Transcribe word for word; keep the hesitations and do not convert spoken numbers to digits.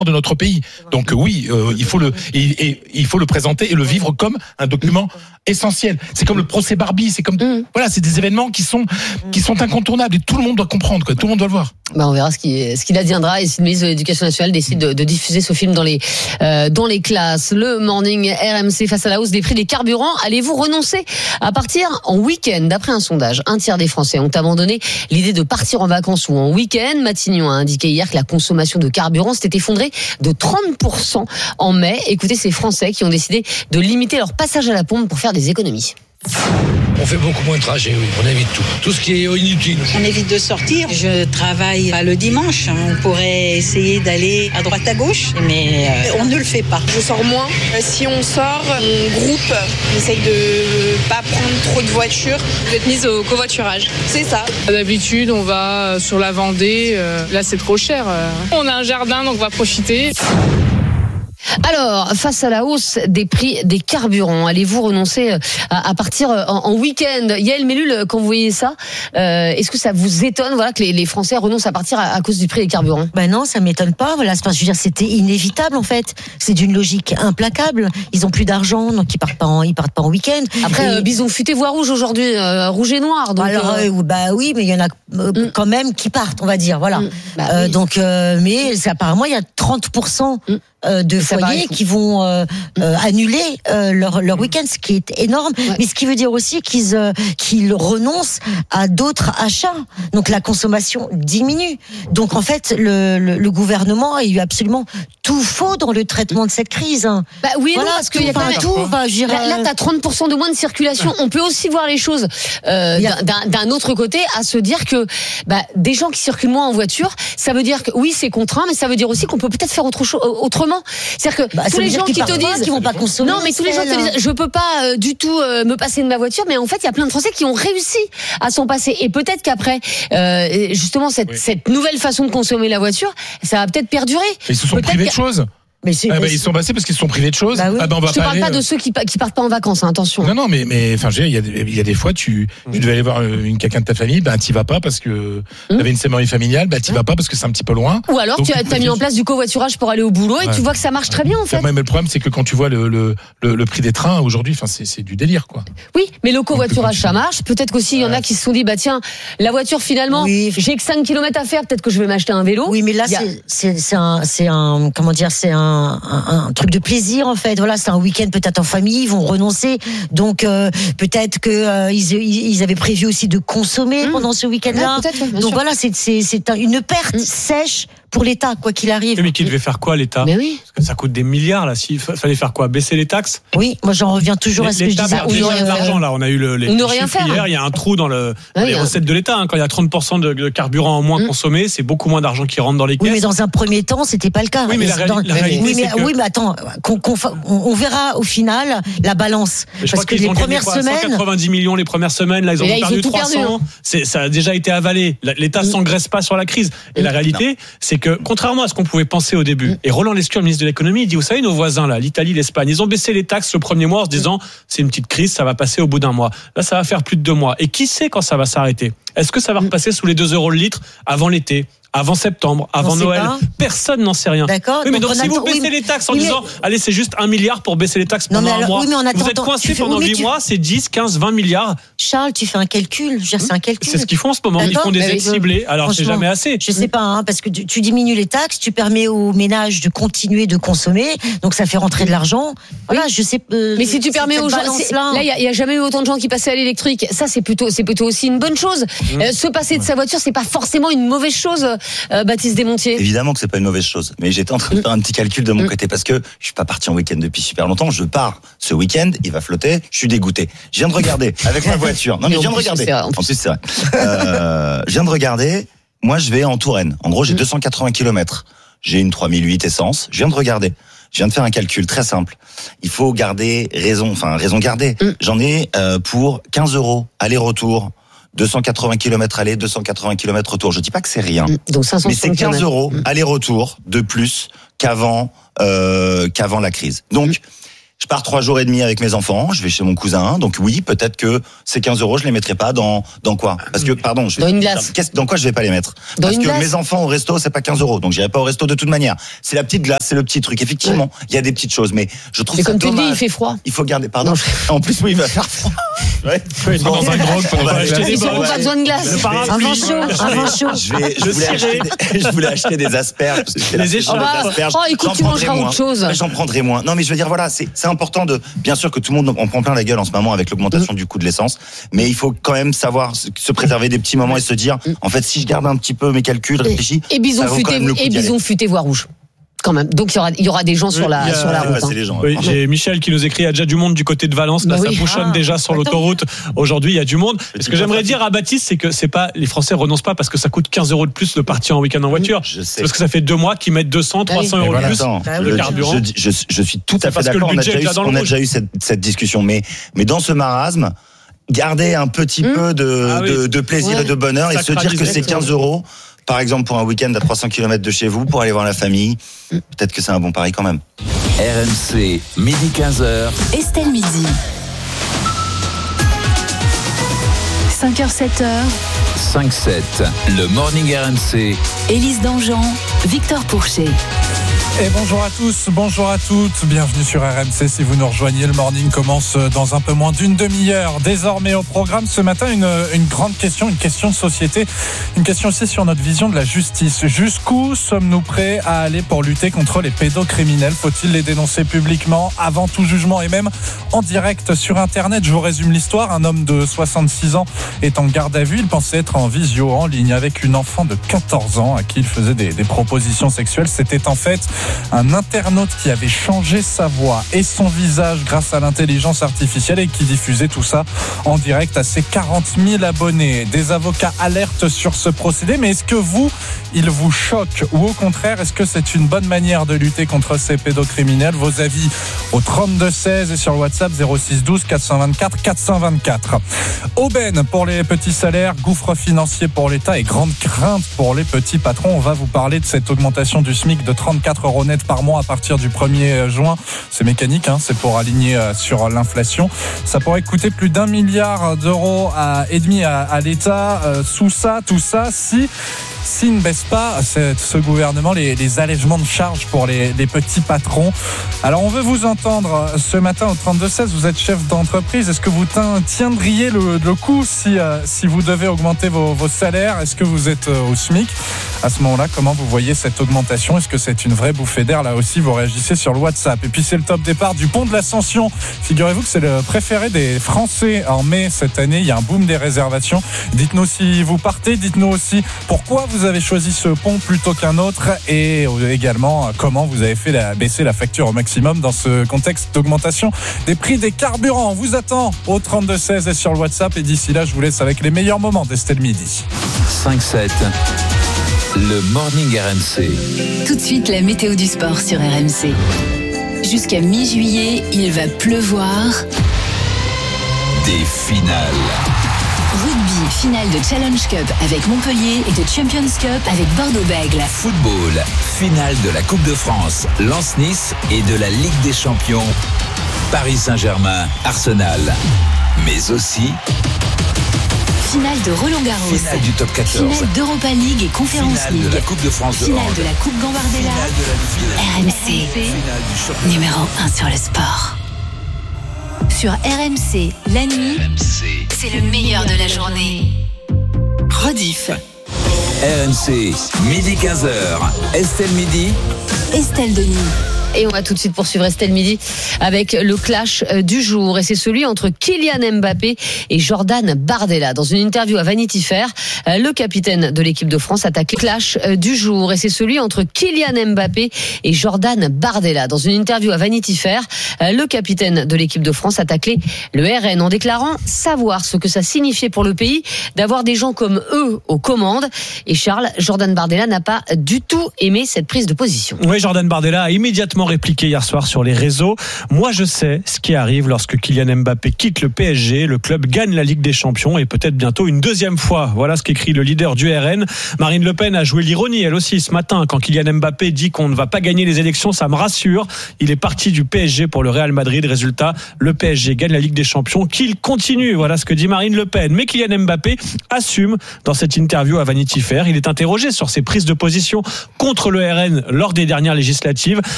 de notre pays. Donc oui, euh, il faut le et, et, il faut le présenter et le vivre comme un document essentiel. C'est comme le procès Barbie, c'est comme mmh. voilà, c'est des événements qui sont qui sont incontournables et tout le monde doit comprendre, quoi. Tout le monde doit le voir. Bah on verra ce qui ce qu'il adviendra et si le ministre de l'Éducation nationale décide de, de diffuser ce film dans les euh, dans les classes. Le Morning R M C face à la hausse des prix des carburants, allez-vous renoncer à partir en week-end? D'après un sondage, un tiers des Français ont abandonné l'idée de partir en vacances ou en week-end. Matignon a indiqué hier que la consommation de carburant s'était effondrée de trente pour cent en mai. Écoutez ces Français qui ont décidé de limiter leur passage à la pompe pour faire des économies. On fait beaucoup moins de trajets, oui, on évite tout. Tout ce qui est inutile. On évite de sortir. Je travaille pas le dimanche. On pourrait essayer d'aller à droite à gauche, mais on ne le fait pas. Je sors moins. Si on sort, on groupe. On essaye de pas prendre trop de voitures. D'être mise au covoiturage. C'est ça. D'habitude, on va sur la Vendée. Là, c'est trop cher. On a un jardin, donc on va profiter. Alors, face à la hausse des prix des carburants, allez-vous renoncer à, à partir en, en week-end? Yael Mellul, quand vous voyez ça, euh, est-ce que ça vous étonne, voilà, que les, les Français renoncent à partir à, à cause du prix des carburants? Ben non, ça m'étonne pas. Voilà, je veux dire, c'était inévitable en fait. C'est d'une logique implacable. Ils ont plus d'argent, donc ils partent pas en, ils partent pas en week-end. Après, et... euh, bison futé voix rouge aujourd'hui, euh, rouge et noir. Donc, alors, euh... Euh, bah oui, mais il y en a euh, mm. quand même qui partent, on va dire, voilà. Mm. Bah, euh, oui. Donc, euh, mais c'est, apparemment, il y a trente pour cent mm. euh, de ça foyers qui vont Euh, euh, annuler euh, leur, leur week-end, ce qui est énorme, ouais. mais ce qui veut dire aussi qu'ils, euh, qu'ils renoncent à d'autres achats. Donc la consommation diminue. Donc en fait, le, le, le gouvernement a eu absolument tout faux dans le traitement de cette crise. Bah oui, voilà, non, parce qu'il y a pas tout. Enfin, là, là, t'as trente pour cent de moins de circulation. On peut aussi voir les choses euh, a... d'un, d'un autre côté, à se dire que bah, des gens qui circulent moins en voiture, ça veut dire que oui, c'est contraint, mais ça veut dire aussi qu'on peut peut-être faire autre chose autrement. C'est-à-dire que bah, tous les gens qui te disent qu'ils vont pas consommer. Non, mais tous les gens te disent je peux pas euh, du tout euh, me passer de ma voiture, mais en fait il y a plein de Français qui ont réussi à s'en passer et peut-être qu'après euh, justement cette oui. cette nouvelle façon de consommer la voiture, ça va peut-être perdurer. Ils se sont peut-être privés de choses. Mais c'est, ah bah, mais ils sont passés parce qu'ils se sont privés de choses. Bah oui. Ah bah on va je te pas parle aller, pas de ceux qui, qui partent pas en vacances, hein, attention. Non non mais mais enfin il y a il y a des fois tu tu devais aller voir une quelqu'un de ta famille, ben bah, t'y vas pas parce que mmh. t'avais une cérémonie familiale, bah t'y mmh. vas pas parce que c'est un petit peu loin. Ou alors donc, tu as, t'as mis en place du covoiturage pour aller au boulot et ouais. tu vois que ça marche très bien en fait. Mais le problème c'est que quand tu vois le le le, le prix des trains aujourd'hui, enfin c'est c'est du délire quoi. Oui, mais le covoiturage ça marche. Peut-être qu'aussi il y en a qui se sont dit bah tiens la voiture finalement oui. j'ai que cinq kilomètres à faire, peut-être que je vais m'acheter un vélo. Oui mais là a... c'est c'est c'est un c'est un comment dire c'est un un, un truc de plaisir en fait. Voilà, c'est un week-end peut-être en famille, ils vont renoncer. Donc euh, peut-être que euh, ils, ils avaient prévu aussi de consommer mmh. pendant ce week-end-là. Ouais, ouais, Donc sûr. Voilà, c'est c'est c'est une perte mmh. sèche pour l'État, quoi qu'il arrive. Mais qui devait faire quoi, l'État? Mais oui. Parce que ça coûte des milliards, là. S'il fallait faire quoi? Baisser les taxes? Oui, moi j'en reviens toujours à ce que je disais. Il y a de l'argent, là. On a eu le, les ne rien faire. Hier, il y a un trou dans, le, dans oui, les hein. recettes de l'État. Hein. Quand il y a trente pour cent de, de carburant en moins mmh. consommé, c'est beaucoup moins d'argent qui rentre dans les caisses. Oui, mais dans un premier temps, c'était pas le cas. Oui, mais la, dans, la réalité, oui, mais, c'est que... oui, mais attends, qu'on, qu'on, on verra au final la balance. Mais je Parce que les premières quoi, semaines. cent quatre-vingt-dix millions les premières semaines, là, ils ont là, perdu ils trois cents. Perdu, hein. C'est, ça a déjà été avalé. L'État mmh. s'engraisse pas sur la crise. Et mmh. la réalité, non. c'est que, contrairement à ce qu'on pouvait penser au début, mmh. et Roland Lescure, le ministre de l'économie, il dit, vous savez, nos voisins, là, l'Italie, l'Espagne, ils ont baissé les taxes le premier mois en se disant, c'est une petite crise, ça va passer au bout d'un mois. Là, ça va faire plus de deux mois. Et qui sait quand ça va s'arrêter? Est-ce que ça va repasser sous les deux euros le litre avant l'été? Avant septembre, avant Noël, personne n'en sait rien. D'accord. Oui, mais donc, donc si attend, vous baissez oui, les taxes en oui, disant, allez, c'est juste un milliard pour baisser les taxes pendant non, alors, un mois, oui, attend, vous êtes coincé pendant huit tu... mois, c'est dix, quinze, vingt milliards. Charles, tu fais un calcul. Je veux dire, c'est un calcul. C'est ce qu'ils font en ce moment. D'accord. Ils font des aides ciblées. Alors, c'est jamais assez. Je sais pas, hein, parce que tu, tu diminues les taxes, tu permets aux ménages de continuer de consommer, donc ça fait rentrer de l'argent. Voilà, je sais. Euh, mais si tu permets aux gens, là, il y, y a jamais eu autant de gens qui passaient à l'électrique. Ça, c'est plutôt, c'est plutôt aussi une bonne chose. Mmh. Euh, se passer de sa voiture, c'est pas forcément une mauvaise chose, euh, Baptiste Desmontiers. Évidemment que c'est pas une mauvaise chose, mais j'étais en train de faire un petit calcul de mon côté parce que je suis pas parti en week-end depuis super longtemps. Je pars ce week-end, il va flotter. Je suis dégoûté. Je viens de regarder avec ma voiture. Non mais, mais je viens de regarder. C'est vrai, en, plus. en plus c'est vrai. Euh, je viens de regarder. Moi je vais en Touraine. En gros j'ai mmh. deux cent quatre-vingts kilomètres. J'ai une trois mille huit essence. Je viens de regarder. Je viens de faire un calcul très simple. Il faut garder raison, enfin raison garder. Mmh. J'en ai euh, pour quinze euros aller-retour. deux cent quatre-vingts kilomètres aller, deux cent quatre-vingts kilomètres retour. Je dis pas que c'est rien. Donc cinq cents mais c'est quinze euros aller-retour de plus qu'avant, euh, qu'avant la crise. Donc, Je pars trois jours et demi avec mes enfants, je vais chez mon cousin, donc oui, peut-être que ces quinze euros, je les mettrai pas dans, dans quoi? Parce que, pardon, je vais, dans une glace. Dans quoi je vais pas les mettre? Dans Parce une que glace. mes enfants au resto, c'est pas quinze euros, donc j'irai pas au resto de toute manière. C'est la petite glace, c'est le petit truc. Effectivement, il ouais. y a des petites choses, mais je trouve mais ça comme dommage. tu le dis, il fait froid. Il faut garder, pardon. Non, en plus, oui, il va faire froid. Ouais. Ouais, bon, dans un grog, on va acheter des pas ouais. besoin de glace. Un vin chaud, un vin chaud. Je, vais, je, voulais acheter des, je voulais acheter des asperges. Parce que les échanges. Oh, bah, oh, écoute, tu mangeras autre chose. J'en prendrai moins. Non, mais je veux dire, voilà, c'est, c'est important de, bien sûr que tout le monde en prend plein la gueule en ce moment avec l'augmentation mmh. du coût de l'essence, mais il faut quand même savoir se préserver des petits moments et se dire, mmh. en fait, si je garde un petit peu mes calculs, réfléchis. Et bison futé, et bison futé voix rouge. Quand même. Donc il y aura, il y aura des gens sur la, a, sur la route. Hein. Les gens, oui, j'ai Michel qui nous écrit, il y a déjà du monde du côté de Valence. Là, bah oui. Ça bouchonne ah, déjà sur attends. l'autoroute. Aujourd'hui, il y a du monde. Et ce que j'aimerais dire à Baptiste, c'est que c'est pas, les Français renoncent pas parce que ça coûte quinze euros de plus de partir en week-end en voiture. Je sais. C'est parce que ça fait deux mois qu'ils mettent deux cents, trois cents euros de plus le carburant. Je, je, je, je suis tout à fait d'accord. On a déjà eu, on a déjà eu cette, cette discussion. Mais, mais dans ce marasme, garder un petit mmh. peu de, ah oui. de, de plaisir ouais. et de bonheur et se dire que c'est quinze euros. Par exemple, pour un week-end à trois cents kilomètres de chez vous, pour aller voir la famille, peut-être que c'est un bon pari quand même. R M C, midi quinze heures. Estelle Midi. cinq heures, sept heures. cinq sept, le Morning R M C. Élise Dangean, Victor Pourchet. Et bonjour à tous, bonjour à toutes, bienvenue sur R M C. Si vous nous rejoignez, le morning commence dans un peu moins d'une demi-heure. Désormais au programme ce matin, une, une grande question, une question de société, une question aussi sur notre vision de la justice. Jusqu'où sommes-nous prêts à aller pour lutter contre les pédocriminels? Faut-il les dénoncer publiquement, avant tout jugement et même en direct sur Internet? Je vous résume l'histoire. Un homme de soixante-six ans est en garde à vue. Il pensait être en visio en ligne avec une enfant de quatorze ans à qui il faisait des, des propositions sexuelles. C'était en fait un internaute qui avait changé sa voix et son visage grâce à l'intelligence artificielle et qui diffusait tout ça en direct à ses quarante mille abonnés. Des avocats alertent sur ce procédé, mais est-ce que vous, il vous choque ou au contraire, est-ce que c'est une bonne manière de lutter contre ces pédocriminels? Vos avis au trente-deux seize et sur le WhatsApp zéro six douze quatre cent vingt-quatre quatre cent vingt-quatre. Aubaine pour les petits salaires, gouffre financier pour l'État et grande crainte pour les petits patrons. On va vous parler de cette augmentation du SMIC de trente-quatre euros net par mois à partir du premier juin. C'est mécanique, hein, c'est pour aligner sur l'inflation. Ça pourrait coûter plus d'un milliard d'euros à, et demi à, à l'État. Euh, sous ça, tout ça, si s'il ne baisse pas ce gouvernement les, les allègements de charges pour les, les petits patrons. Alors on veut vous entendre ce matin au trente-deux seize. Vous êtes chef d'entreprise. Est-ce que vous tiendriez le, le coup si, euh, si vous devez augmenter vos, vos salaires? Est-ce que vous êtes au SMIC? À ce moment-là, comment vous voyez cette augmentation? Est-ce que c'est une vraie bouffée d'air? Là aussi, vous réagissez sur le WhatsApp. Et puis c'est le top départ du pont de l'Ascension. Figurez-vous que c'est le préféré des Français en mai cette année. Il y a un boom des réservations. Dites-nous si vous partez. Dites-nous aussi pourquoi vous avez choisi ce pont plutôt qu'un autre et également comment vous avez fait la, baisser la facture au maximum dans ce contexte d'augmentation des prix des carburants. On vous attend au trente-deux seize et sur le WhatsApp et d'ici là je vous laisse avec les meilleurs moments d'Estelle Midi. cinq sept, le Morning R M C. Tout de suite la météo du sport sur R M C. Jusqu'à mi-juillet, il va pleuvoir. Des finales. Rugby, finale de Challenge Cup avec Montpellier et de Champions Cup avec Bordeaux-Bègles. Football, finale de la Coupe de France, Lens-Nice et de la Ligue des Champions, Paris Saint-Germain, Arsenal. Mais aussi finale de Roland-Garros, finale du top quatorze, finale d'Europa League et Conference finale League, de la Coupe de France de finale hand, de la Coupe Gambardella. R M C, numéro un sur le sport. Sur R M C, la nuit, R M C, c'est le meilleur de la journée. Rediff. R M C, midi quinze heures. Estelle Midi. Estelle Denis. Et on va tout de suite poursuivre Estelle Midi avec le clash du jour. Et c'est celui entre Kylian Mbappé et Jordan Bardella. Dans une interview à Vanity Fair, le capitaine de l'équipe de France attaque le clash du jour. Et c'est celui entre Kylian Mbappé et Jordan Bardella. Dans une interview à Vanity Fair, le capitaine de l'équipe de France attaquait le R N en déclarant savoir ce que ça signifiait pour le pays d'avoir des gens comme eux aux commandes. Et Charles, Jordan Bardella n'a pas du tout aimé cette prise de position. Oui, Jordan Bardella a immédiatement hautement répliqué hier soir sur les réseaux. Moi, je sais ce qui arrive lorsque Kylian Mbappé quitte le P S G. Le club gagne la Ligue des Champions et peut-être bientôt une deuxième fois. Voilà ce qu'écrit le leader du R N. Marine Le Pen a joué l'ironie, elle aussi, ce matin, quand Kylian Mbappé dit qu'on ne va pas gagner les élections. Ça me rassure. Il est parti du P S G pour le Real Madrid. Résultat, le P S G gagne la Ligue des Champions. Qu'il continue. Voilà ce que dit Marine Le Pen. Mais Kylian Mbappé assume dans cette interview à Vanity Fair. Il est interrogé sur ses prises de position contre le R N lors des dernières législatives.